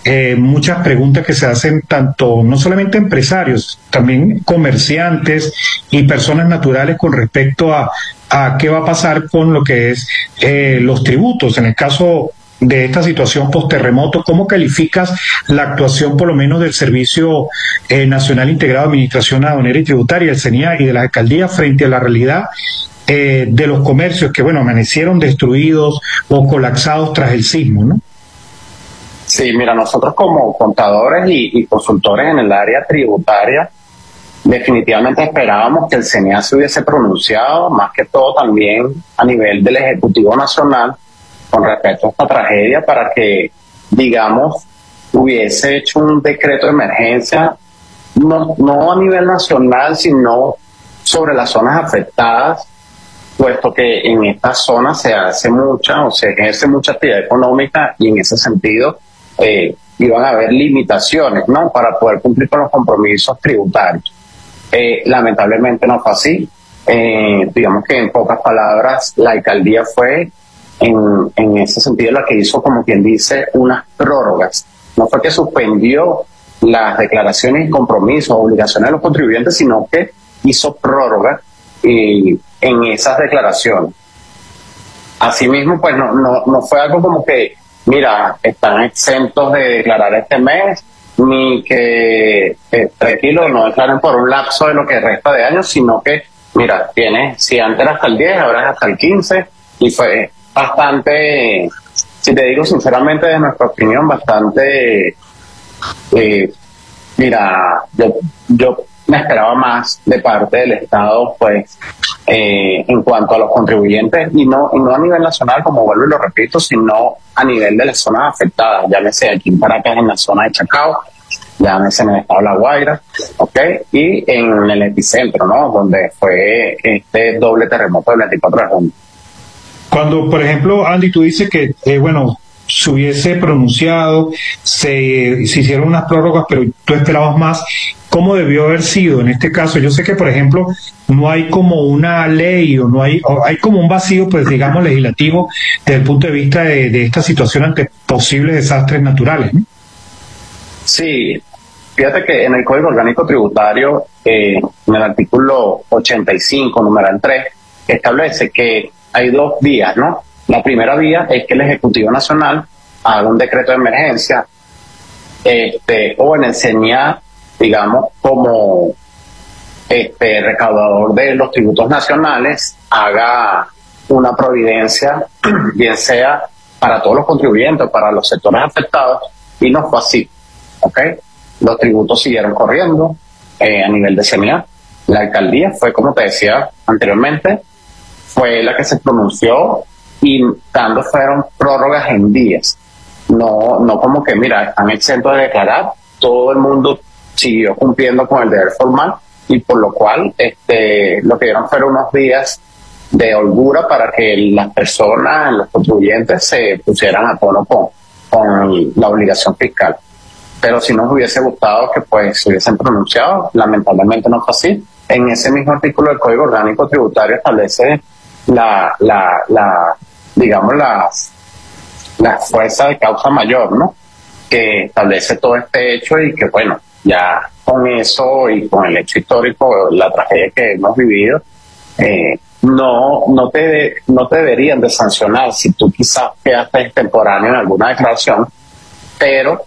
muchas preguntas que se hacen tanto, no solamente empresarios, también comerciantes y personas naturales con respecto a qué va a pasar con lo que es los tributos. En el caso de esta situación post-terremoto, ¿cómo calificas la actuación por lo menos del Servicio Nacional Integrado de Administración Aduanera y Tributaria, el CENIA, y de las alcaldías frente a la realidad de los comercios que, bueno, amanecieron destruidos o colapsados tras el sismo, ¿no? Sí, mira, nosotros como contadores y consultores en el área tributaria, definitivamente esperábamos que el CENIA se hubiese pronunciado, más que todo también a nivel del Ejecutivo Nacional, con respecto a esta tragedia, para que, digamos, hubiese hecho un decreto de emergencia, no a nivel nacional, sino sobre las zonas afectadas, puesto que en esta zona se hace mucha o se ejerce mucha actividad económica, y en ese sentido iban a haber limitaciones, ¿no?, para poder cumplir con los compromisos tributarios. Lamentablemente no fue así. Digamos que en pocas palabras la alcaldía fue en ese sentido la que hizo, como quien dice, unas prórrogas. No fue que suspendió las declaraciones y compromisos, obligaciones de los contribuyentes, sino que hizo prórrogas en esas declaraciones. Asimismo, pues no fue algo como que, mira, están exentos de declarar este mes, ni que tranquilo, no declaren por un lapso de lo que resta de años, sino que, mira, si antes era hasta el 10, ahora es hasta el 15, y fue bastante, si te digo sinceramente, de nuestra opinión, bastante, mira, yo me esperaba más de parte del Estado, pues, en cuanto a los contribuyentes, y no a nivel nacional, como vuelvo y lo repito, sino a nivel de las zonas afectadas, llámese aquí en Caracas, en la zona de Chacao, llámese en el estado de La Guaira, y en el epicentro, ¿no?, donde fue este doble terremoto del 24 de junio. Cuando, por ejemplo, Andy, tú dices que, se hubiese pronunciado, se hicieron unas prórrogas, pero tú esperabas más, ¿cómo debió haber sido en este caso? Yo sé que, por ejemplo, no hay como una ley o hay como un vacío, pues digamos, legislativo desde el punto de vista de esta situación ante posibles desastres naturales, ¿no? Sí, fíjate que en el Código Orgánico Tributario, en el artículo 85, numeral 3, establece que hay dos vías, ¿no? La primera vía es que el Ejecutivo Nacional haga un decreto de emergencia, o en el CENIA, digamos, como recaudador de los tributos nacionales, haga una providencia, bien sea para todos los contribuyentes, para los sectores afectados, y no fue así, Los tributos siguieron corriendo a nivel de CENIA. La alcaldía fue, como te decía anteriormente, fue la que se pronunció, y dando fueron prórrogas en días, no como que, mira, están exentos de declarar. Todo el mundo siguió cumpliendo con el deber formal, y por lo cual lo que dieron fueron unos días de holgura para que las personas, los contribuyentes, se pusieran a tono con la obligación fiscal. Pero si nos hubiese gustado que pues se hubiesen pronunciado, lamentablemente no fue así. En ese mismo artículo del Código Orgánico Tributario establece digamos, la fuerza de causa mayor, ¿no?, que establece todo este hecho, y que, bueno, ya con eso y con el hecho histórico, la tragedia que hemos vivido, no te deberían de sancionar si tú quizás quedaste extemporáneo en alguna declaración, pero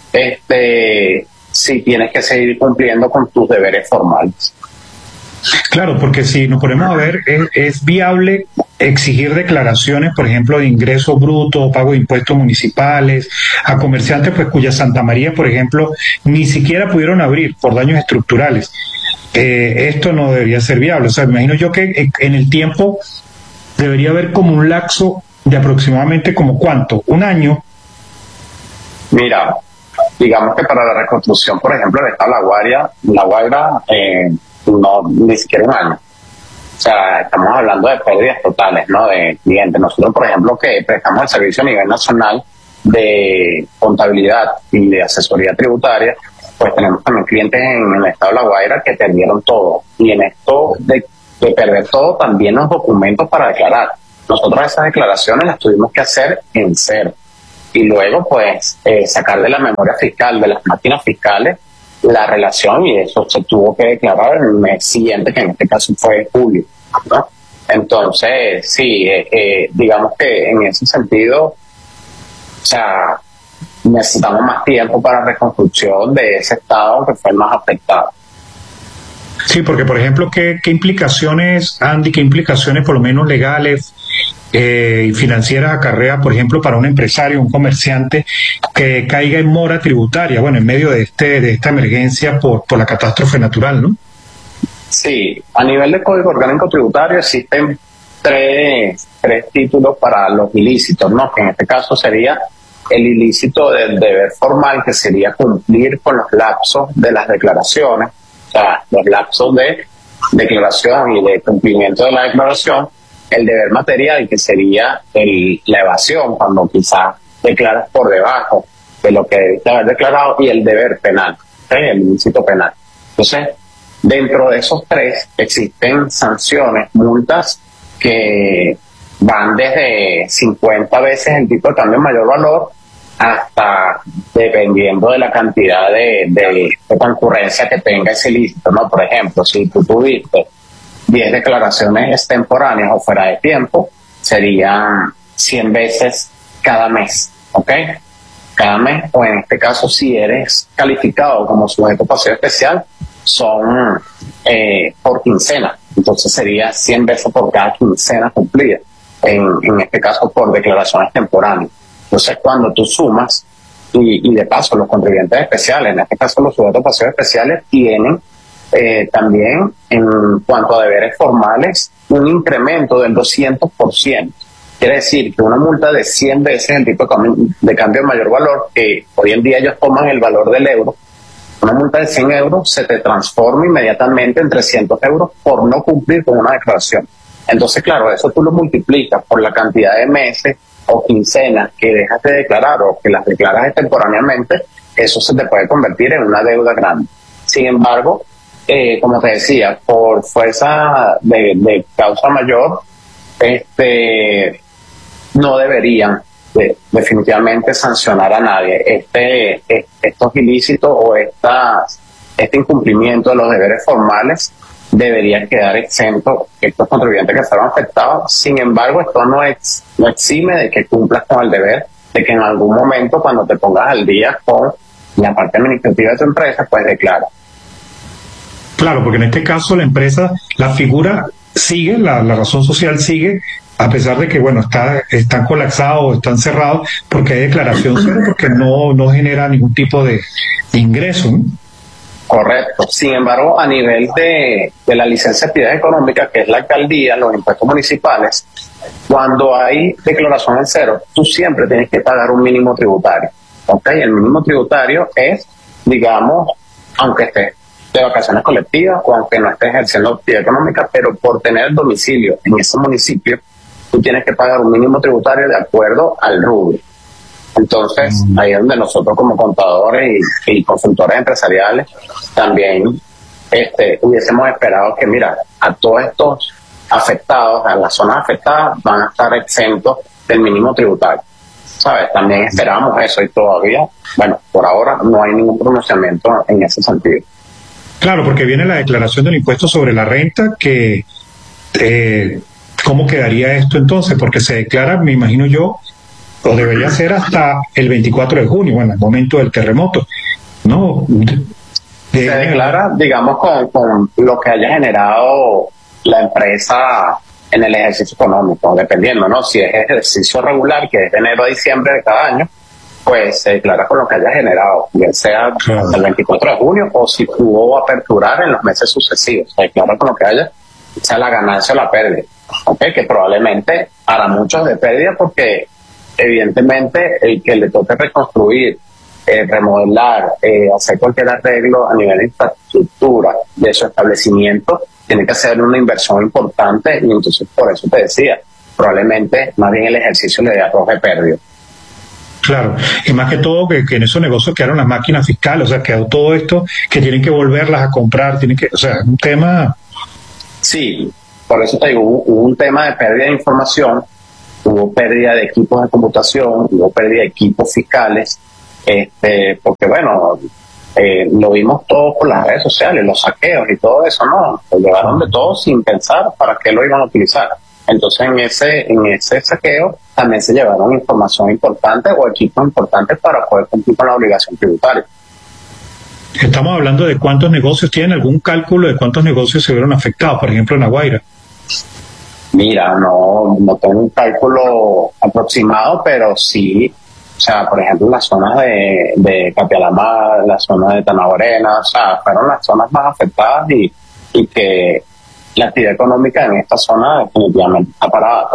sí tienes que seguir cumpliendo con tus deberes formales. Claro, porque si nos ponemos a ver, es viable exigir declaraciones, por ejemplo, de ingreso bruto, pago de impuestos municipales, a comerciantes pues cuya Santa María, por ejemplo, ni siquiera pudieron abrir por daños estructurales. Esto no debería ser viable. O sea, me imagino yo que en el tiempo debería haber como un lapso de aproximadamente como ¿cuánto? ¿Un año? Mira, digamos que para la reconstrucción, por ejemplo, del estado de La Guaira, no, ni siquiera un año. O sea, estamos hablando de pérdidas totales, ¿no?, de clientes. Nosotros, por ejemplo, que prestamos el servicio a nivel nacional de contabilidad y de asesoría tributaria, pues tenemos también clientes en el estado de La Guaira que perdieron todo. Y en esto de perder todo, también los documentos para declarar. Nosotros esas declaraciones las tuvimos que hacer en cero. y luego pues sacar de la memoria fiscal, de las máquinas fiscales, la relación, y eso se tuvo que declarar en el mes siguiente, que en este caso fue julio, ¿no? Entonces, sí, digamos que en ese sentido, o sea, necesitamos más tiempo para reconstrucción de ese estado que fue el más afectado. Sí, porque por ejemplo, ¿qué implicaciones, Andy, qué implicaciones por lo menos legales y financieras acarrea, por ejemplo, para un empresario, un comerciante que caiga en mora tributaria, bueno, en medio de esta emergencia por la catástrofe natural, ¿no? Sí, a nivel de Código Orgánico Tributario existen tres títulos para los ilícitos, ¿no? Que en este caso sería el ilícito del deber formal, que sería cumplir con los lapsos de las declaraciones, o sea, los lapsos de declaración y de cumplimiento de la declaración; el deber material, que sería la evasión, cuando quizás declaras por debajo de lo que debiste haber declarado; y el deber penal, el ilícito penal. Entonces, dentro de esos tres existen sanciones, multas que van desde 50 veces el tipo de cambio de mayor valor hasta, dependiendo de la cantidad de concurrencia que tenga ese ilícito, ¿no? Por ejemplo, si tú tuviste 10 declaraciones extemporáneas o fuera de tiempo, serían 100 veces cada mes, ¿ok? Cada mes, o en este caso, si eres calificado como sujeto pasivo especial, son por quincena, entonces sería 100 veces por cada quincena cumplida, en este caso por declaraciones temporáneas. Entonces, cuando tú sumas, y de paso los contribuyentes especiales, en este caso los sujetos pasivos especiales, tienen también, en cuanto a deberes formales, un incremento del 200%. Quiere decir que una multa de 100 veces el tipo de cambio de mayor valor, que hoy en día ellos toman el valor del euro, una multa de 100 euros se te transforma inmediatamente en 300 euros por no cumplir con una declaración. Entonces, claro, eso tú lo multiplicas por la cantidad de meses o quincenas que dejas de declarar o que las declaras extemporáneamente, eso se te puede convertir en una deuda grande. Sin embargo, como te decía, por fuerza de causa mayor, no deberían definitivamente sancionar a nadie. Estos ilícitos o este incumplimiento de los deberes formales deberían quedar exentos estos contribuyentes que fueron afectados. Sin embargo, esto no exime de que cumplas con el deber de que en algún momento, cuando te pongas al día con la parte administrativa de tu empresa, pues declara. Claro, porque en este caso la empresa, la figura sigue, la razón social sigue, a pesar de que, bueno, están colapsados, están cerrados, porque hay declaración cero, porque no genera ningún tipo de ingreso, ¿no? Correcto. Sin embargo, a nivel de la licencia de actividad económica, que es la alcaldía, los impuestos municipales, cuando hay declaración en cero, tú siempre tienes que pagar un mínimo tributario. ¿Ok? El mínimo tributario es, digamos, aunque estés de vacaciones colectivas o aunque no estés ejerciendo actividad económica, pero por tener el domicilio en ese municipio, tú tienes que pagar un mínimo tributario de acuerdo al rubro. Entonces, ahí es donde nosotros como contadores y consultores empresariales también hubiésemos esperado que, mira, a todos estos afectados, a las zonas afectadas, van a estar exentos del mínimo tributario. ¿Sabes? También esperábamos eso y todavía, bueno, por ahora no hay ningún pronunciamiento en ese sentido. Claro, porque viene la declaración del impuesto sobre la renta, que ¿cómo quedaría esto entonces? Porque se declara, me imagino yo, o debería ser hasta el 24 de junio, bueno, el momento del terremoto, ¿no? Se declara, digamos, con lo que haya generado la empresa en el ejercicio económico, dependiendo, ¿no? Si es ejercicio regular, que es de enero a diciembre de cada año, pues se declara con lo que haya generado, bien sea hasta el 24 de junio, o si tuvo aperturar en los meses sucesivos, se declara con lo que haya, sea la ganancia o la pérdida, ¿okay? Que probablemente para muchos de pérdida, porque evidentemente el que le toque reconstruir, remodelar, hacer cualquier arreglo a nivel de infraestructura de su establecimiento, tiene que hacer una inversión importante, y entonces por eso te decía, probablemente más bien el ejercicio le arroje pérdida. Claro, y más que todo que en esos negocios quedaron las máquinas fiscales, o sea, quedó todo esto que tienen que volverlas a comprar, o sea, un tema... Sí, por eso te digo, hubo un tema de pérdida de información, hubo pérdida de equipos de computación, hubo pérdida de equipos fiscales, porque bueno, lo vimos todo por las redes sociales, los saqueos y todo eso, ¿no? Lo llevaron de todo sin pensar para qué lo iban a utilizar. Entonces en ese saqueo también se llevaron información importante o equipos importantes para poder cumplir con la obligación tributaria. Estamos hablando de cuántos negocios, ¿tienen algún cálculo de cuántos negocios se vieron afectados, por ejemplo en La Guaira? Mira, no tengo un cálculo aproximado, pero sí, o sea, por ejemplo, las zonas de Capialamar, las zonas de Tanaborena, o sea, fueron las zonas más afectadas y que la actividad económica en esta zona definitivamente está parada.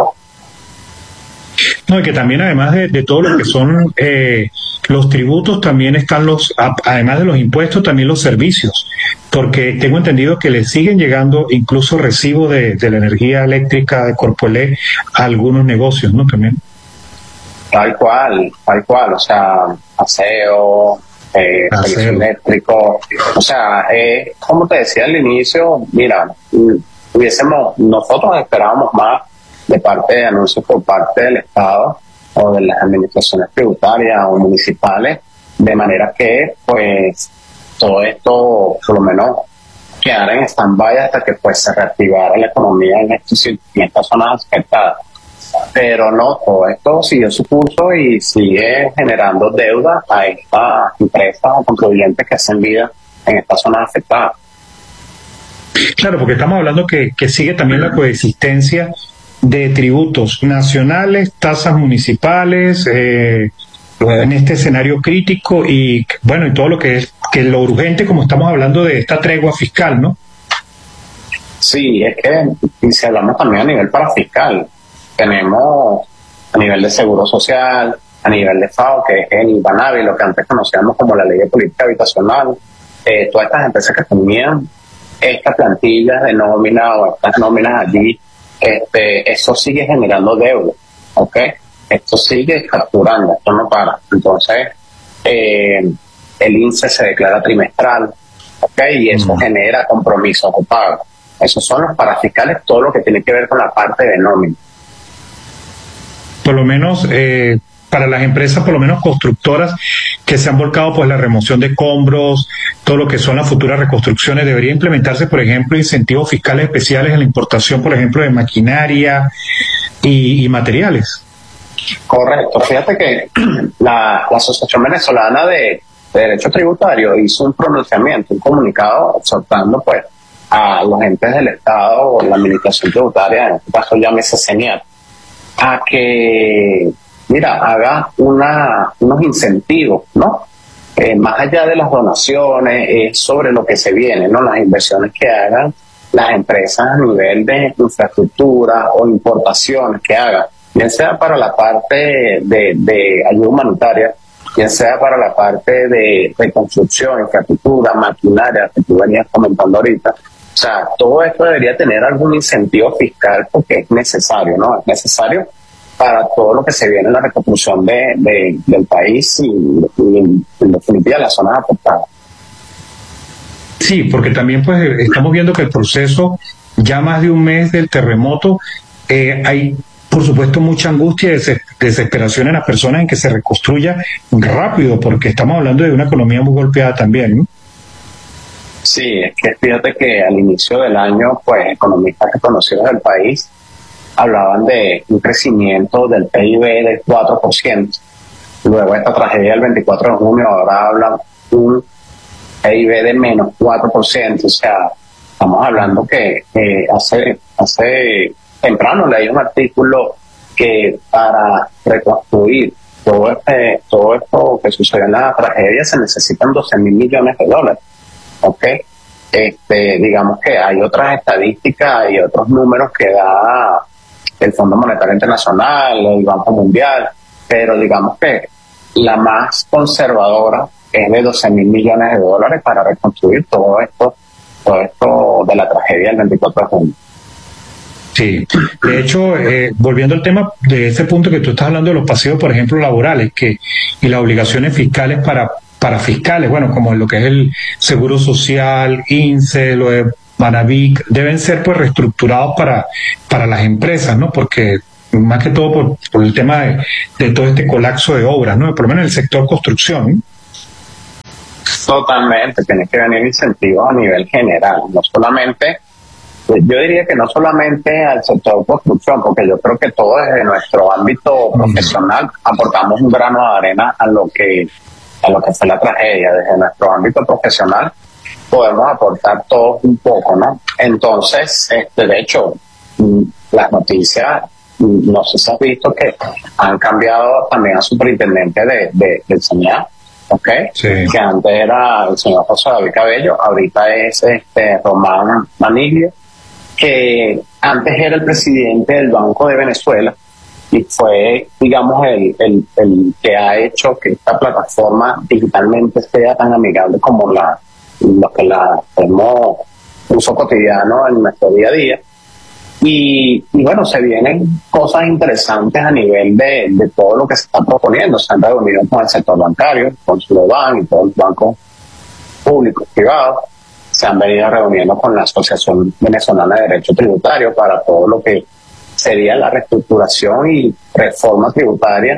No, y que también además de todo lo que son los tributos, también están además de los impuestos, también los servicios, porque tengo entendido que le siguen llegando incluso recibos de la energía eléctrica de Corpoelec a algunos negocios, ¿no? También. Tal cual, o sea, aseo, servicio eléctrico, o sea, como te decía al inicio, mira, nosotros esperábamos más de parte de anuncios por parte del Estado o de las administraciones tributarias o municipales, de manera que pues todo esto por lo menos quedara en stand-by hasta que pues se reactivara la economía en estas zonas afectadas. Pero no, todo esto siguió su curso y sigue generando deuda a estas empresas o contribuyentes que hacen vida en estas zonas afectadas. Claro, porque estamos hablando que sigue también la coexistencia de tributos nacionales, tasas municipales, en este escenario crítico y bueno, y todo lo que es que lo urgente, como estamos hablando de esta tregua fiscal, ¿no? Sí, es que y si hablamos también a nivel parafiscal, tenemos a nivel de seguro social, a nivel de FAO, que es el IBANAVI, lo que antes conocíamos como la Ley de Política Habitacional, todas estas empresas que tenían estas plantillas de nómina o estas nóminas allí, eso sigue generando deuda, ¿ok? Esto sigue facturando, esto no para. Entonces, el INSE se declara trimestral, ¿ok? Y eso genera compromisos o pagos. Esos son los parafiscales, todo lo que tiene que ver con la parte de nómina. Por lo menos para las empresas, por lo menos constructoras, que se han volcado pues la remoción de escombros, todo lo que son las futuras reconstrucciones, debería implementarse, por ejemplo, incentivos fiscales especiales en la importación, por ejemplo, de maquinaria y materiales. Correcto. Fíjate que la Asociación Venezolana de Derecho Tributario hizo un pronunciamiento, un comunicado exhortando pues a los entes del Estado o la administración tributaria, en este caso llámese CENIAT, a que, mira, haga unos incentivos, ¿no? Más allá de las donaciones, sobre lo que se viene, ¿no? Las inversiones que hagan las empresas a nivel de infraestructura o importaciones que hagan, bien sea para la parte de ayuda humanitaria, bien sea para la parte de reconstrucción, infraestructura, maquinaria, que tú venías comentando ahorita. O sea, todo esto debería tener algún incentivo fiscal porque es necesario, ¿no? Es necesario para todo lo que se viene en la reconstrucción del país y en definitiva las zonas afectadas. Sí, porque también pues estamos viendo que el proceso, ya más de un mes del terremoto, hay por supuesto mucha angustia y desesperación en las personas en que se reconstruya rápido, porque estamos hablando de una economía muy golpeada también, ¿no? Sí, es que fíjate que al inicio del año, pues economistas reconocidos del país hablaban de un crecimiento del PIB del 4%. Luego esta tragedia del 24 de junio, ahora hablan un PIB de menos 4%. O sea, estamos hablando que hace temprano leí un artículo que para reconstruir todo esto que sucedió en la tragedia se necesitan 12,000 millones de dólares. ¿Ok? Digamos que hay otras estadísticas y otros números que da el Fondo Monetario Internacional, el Banco Mundial, pero digamos que la más conservadora es de 12,000 millones de dólares para reconstruir todo esto de la tragedia del 24 de junio. Sí, de hecho, volviendo al tema de ese punto que tú estás hablando de los pasivos, por ejemplo, laborales, y las obligaciones fiscales para fiscales, bueno, como lo que es el Seguro Social, INSE, lo de Banavic, deben ser pues reestructurados para las empresas, ¿no? Porque más que todo por el tema de todo este colapso de obras, ¿no? Por lo menos en el sector construcción, ¿no? Totalmente, tiene que venir incentivos a nivel general, no solamente, yo diría que no solamente al sector construcción, porque yo creo que todos desde nuestro ámbito profesional aportamos un grano de arena a lo que fue la tragedia. Desde nuestro ámbito profesional podemos aportar todos un poco, ¿no? Entonces, de hecho, las noticias, no sé si has visto que han cambiado también a superintendente del SENASA, ¿ok? Sí. Que antes era el señor José David Cabello, ahorita es Román Maniglio, que antes era el presidente del Banco de Venezuela y fue, digamos, el que ha hecho que esta plataforma digitalmente sea tan amigable como lo que la hemos uso cotidiano en nuestro día a día. Y bueno, se vienen cosas interesantes a nivel de todo lo que se está proponiendo. Se han reunido con el sector bancario, con Sudoban y todos los bancos públicos, privados. Se han venido reuniendo con la Asociación Venezolana de Derecho Tributario para todo lo que sería la reestructuración y reforma tributaria,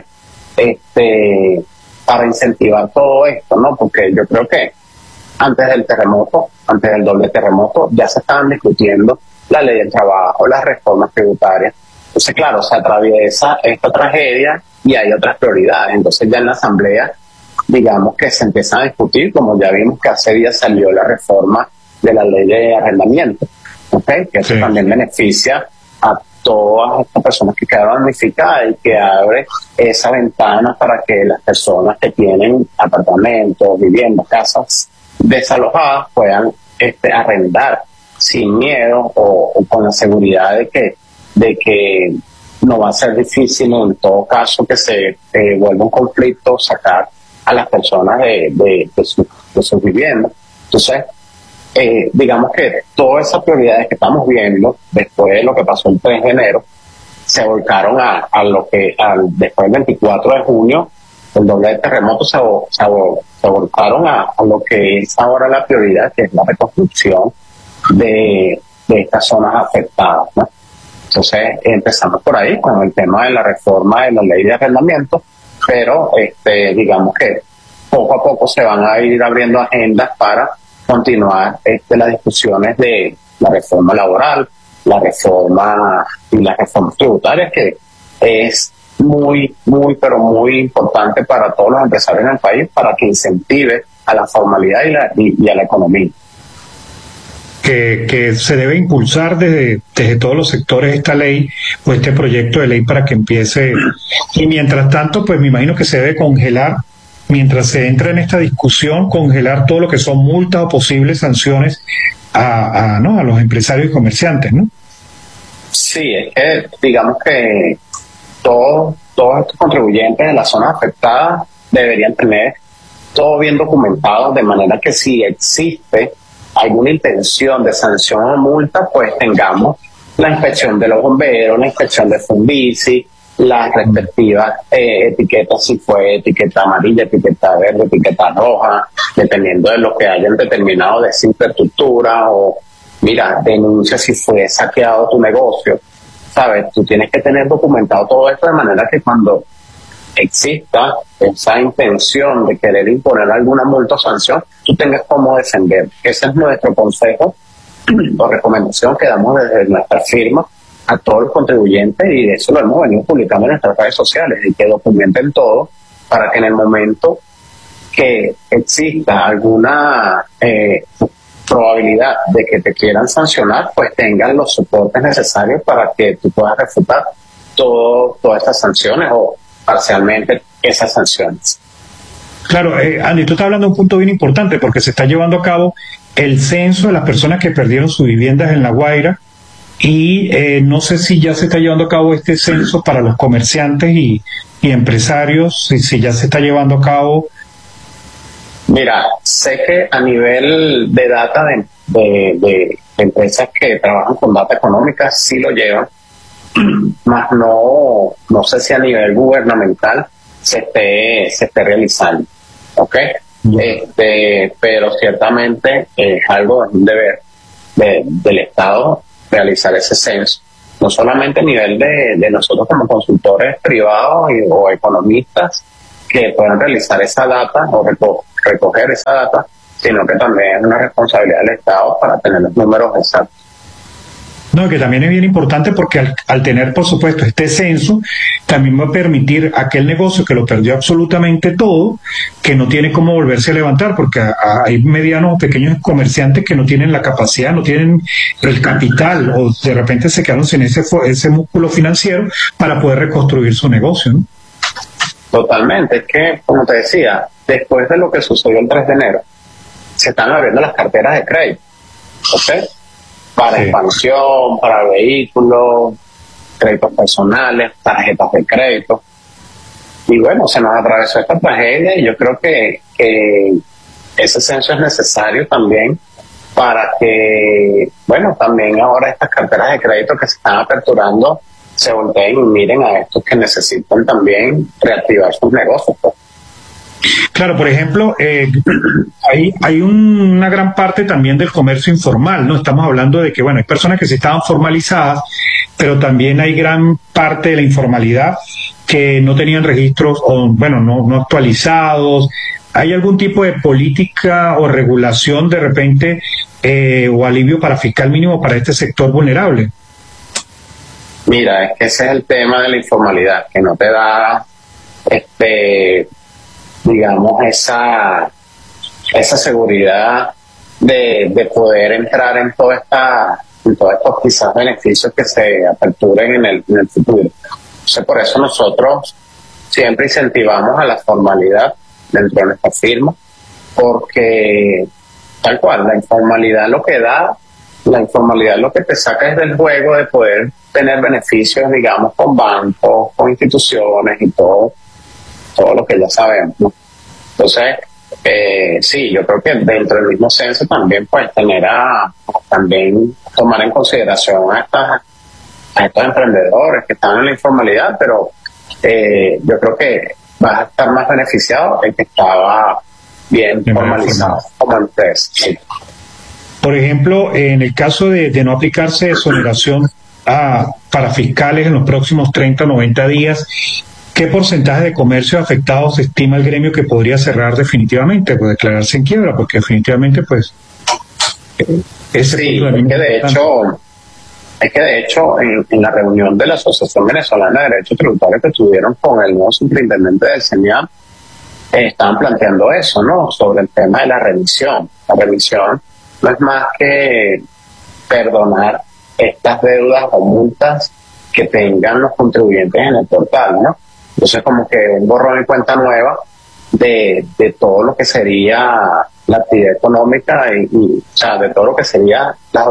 para incentivar todo esto, ¿no? Porque yo creo que antes del doble terremoto, ya se estaban discutiendo la ley del trabajo, las reformas tributarias. Entonces, claro, se atraviesa esta tragedia y hay otras prioridades. Entonces, ya en la Asamblea, digamos que se empiezan a discutir, como ya vimos que hace días salió la reforma de la ley de arrendamiento, ¿okay? Que eso también beneficia a todas estas personas que quedaron damnificadas y que abre esa ventana para que las personas que tienen apartamentos, viviendas, casas desalojadas puedan arrendar sin miedo o con la seguridad de que no va a ser difícil en todo caso que se vuelva un conflicto sacar a las personas de sus viviendas. Entonces, digamos que todas esas prioridades que estamos viendo después de lo que pasó el 3 de enero se volcaron después del 24 de junio, el doble terremoto se volcaron a lo que es ahora la prioridad, que es la reconstrucción de estas zonas afectadas, ¿no? Entonces empezamos por ahí con el tema de la reforma de la ley de arrendamiento, pero digamos que poco a poco se van a ir abriendo agendas para continuar las discusiones de la reforma laboral, la reforma y las reformas tributarias, que es muy, muy, pero muy importante para todos los empresarios en el país para que incentive a la formalidad y a la economía. Que se debe impulsar desde todos los sectores esta ley o este proyecto de ley para que empiece, y mientras tanto pues me imagino que se debe congelar, mientras se entra en esta discusión, congelar todo lo que son multas o posibles sanciones a los empresarios y comerciantes, ¿no? Sí, es que digamos que todos estos contribuyentes de las zonas afectadas deberían tener todo bien documentado, de manera que si existe alguna intención de sanción o multa, pues tengamos la inspección de los bomberos, la inspección de Fundici, las respectivas etiquetas, si fue etiqueta amarilla, etiqueta verde, etiqueta roja, dependiendo de lo que hayan determinado de esa infraestructura, o mira, denuncia si fue saqueado tu negocio, ¿sabes? Tú tienes que tener documentado todo esto de manera que cuando exista esa intención de querer imponer alguna multa o sanción, tú tengas cómo defender. Ese es nuestro consejo o recomendación que damos desde nuestra firma a todos los contribuyentes, y de eso lo hemos venido publicando en nuestras redes sociales, y que documenten todo para que en el momento que exista alguna probabilidad de que te quieran sancionar, pues tengan los soportes necesarios para que tú puedas refutar todas estas sanciones o parcialmente esas sanciones. Claro, Andy, tú estás hablando de un punto bien importante, porque se está llevando a cabo el censo de las personas que perdieron sus viviendas en La Guaira, y no sé si ya se está llevando a cabo este censo para los comerciantes y empresarios, si ya se está llevando a cabo. Mira, sé que a nivel de data de empresas que trabajan con data económica sí lo llevan, más no sé si a nivel gubernamental se esté realizando, ¿ok? Pero ciertamente es algo, es un deber del Estado realizar ese censo no solamente a nivel de nosotros como consultores privados o economistas que puedan realizar esa data o recoger esa data, sino que también es una responsabilidad del Estado para tener los números exactos. No, que también es bien importante porque al tener, por supuesto, este censo, también va a permitir a aquel negocio que lo perdió absolutamente todo, que no tiene cómo volverse a levantar, porque hay medianos o pequeños comerciantes que no tienen la capacidad, no tienen el capital, o de repente se quedaron sin ese músculo financiero para poder reconstruir su negocio, ¿no? Totalmente, es que, como te decía, después de lo que sucedió el 3 de enero, se están abriendo las carteras de crédito, ¿ok? Para expansión, para vehículos, créditos personales, tarjetas de crédito. Y bueno, se nos atravesó esta tragedia y yo creo que ese censo es necesario también para que, bueno, también ahora estas carteras de crédito que se están aperturando se volteen y miren a estos que necesitan también reactivar sus negocios, pues. Claro, por ejemplo, hay una gran parte también del comercio informal, ¿no? Estamos hablando de que, bueno, hay personas que sí estaban formalizadas, pero también hay gran parte de la informalidad que no tenían registros o, bueno, no actualizados. ¿Hay algún tipo de política o regulación de repente o alivio para fiscal mínimo para este sector vulnerable? Mira, es que ese es el tema de la informalidad, que no te da digamos, esa seguridad de poder entrar en todos estos quizás beneficios que se aperturen en el futuro. Entonces, por eso nosotros siempre incentivamos a la formalidad dentro de nuestra firma, porque tal cual, la informalidad lo que te saca es del juego de poder tener beneficios, digamos, con bancos, con instituciones y todo lo que ya sabemos, ¿no? Entonces, sí, yo creo que dentro del mismo censo también pues también tomar en consideración a estos emprendedores que están en la informalidad, pero yo creo que va a estar más beneficiado el que estaba bien formalizado como empresa. Sí. Por ejemplo, en el caso de no aplicarse exoneración para fiscales en los próximos 30 o 90 días, ¿qué porcentaje de comercios afectados estima el gremio que podría cerrar definitivamente, pues declararse en quiebra? Porque definitivamente, pues, ese sí, punto de es que de hecho en la reunión de la Asociación Venezolana de Derecho Tributario que tuvieron con el nuevo superintendente del CENIAF, estaban planteando eso, ¿no? Sobre el tema de la remisión. La remisión no es más que perdonar estas deudas o multas que tengan los contribuyentes en el portal, ¿no? Entonces, como que un borrón y cuenta nueva de todo lo que sería la actividad económica y o sea, de todo lo que sería las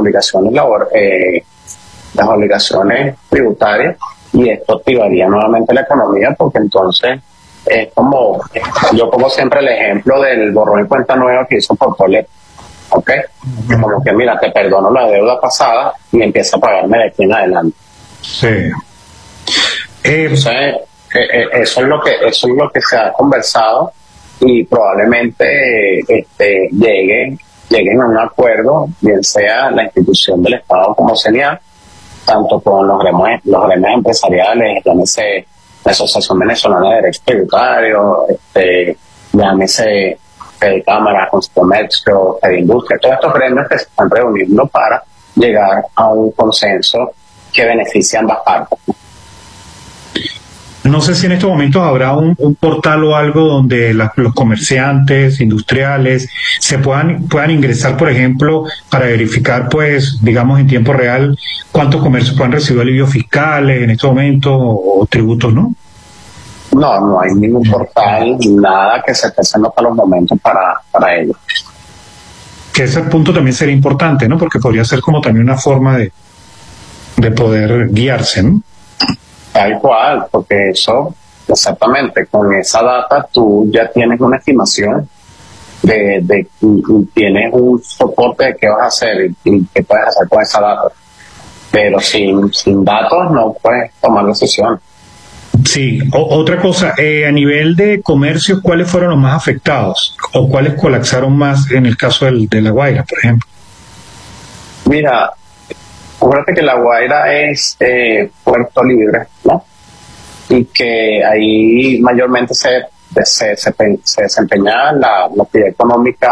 obligaciones tributarias, y esto activaría nuevamente la economía, porque entonces es como, yo pongo siempre el ejemplo del borrón y cuenta nueva que hizo Portolet, ¿ok? Como que mira, te perdono la deuda pasada y empieza a pagarme de aquí en adelante. Sí. Entonces, eso es lo que se ha conversado, y probablemente lleguen a un acuerdo, bien sea la institución del Estado como CENIAF, tanto con los gremios empresariales, llámese la Asociación Venezolana de Derecho Tributario, llámese Fedecámara, Concomercio, Fedindustria, todos estos gremios que se están reuniendo para llegar a un consenso que beneficie a ambas partes. No sé si en estos momentos habrá un portal o algo donde los comerciantes, industriales, se puedan ingresar, por ejemplo, para verificar, pues, digamos, en tiempo real, cuántos comercios puedan recibir alivios fiscales en estos momentos o tributos, ¿no? No hay ningún portal, nada que se esté haciendo para los momentos para ellos. Que ese punto también sería importante, ¿no? Porque podría ser como también una forma de poder guiarse, ¿no? Tal cual, porque eso, exactamente, con esa data tú ya tienes una estimación y tienes un soporte de qué vas a hacer y qué puedes hacer con esa data. Pero sin datos no puedes tomar decisiones. Sí, otra cosa, a nivel de comercios, ¿cuáles fueron los más afectados? ¿O cuáles colapsaron más en el caso de La Guaira, por ejemplo? Mira, Acuérdate que La Guaira es puerto libre, ¿no? Y que ahí mayormente se desempeña la actividad económica